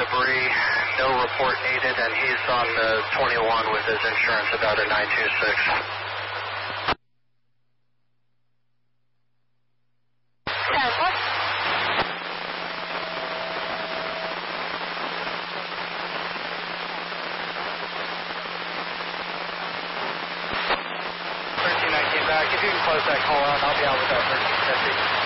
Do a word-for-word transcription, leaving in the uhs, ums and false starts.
debris, no report needed, and he's on the twenty-one with his insurance about a nine two six. thirteen nineteen back. If you can close that call out, I'll be out with that thirteen fifty.